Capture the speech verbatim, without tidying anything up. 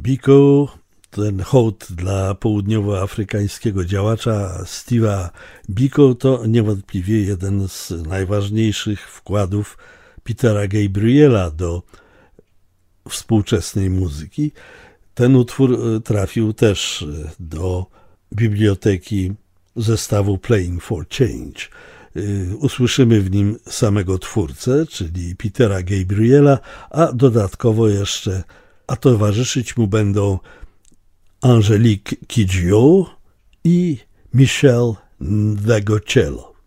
Biko, ten hołd dla południowoafrykańskiego działacza Steve'a Biko to niewątpliwie jeden z najważniejszych wkładów Petera Gabriela do współczesnej muzyki. Ten utwór trafił też do biblioteki zestawu Playing for Change. Usłyszymy w nim samego twórcę, czyli Petera Gabriela, a dodatkowo jeszcze, a towarzyszyć mu będą Angelique Kidjo i Michel Ndegeocello.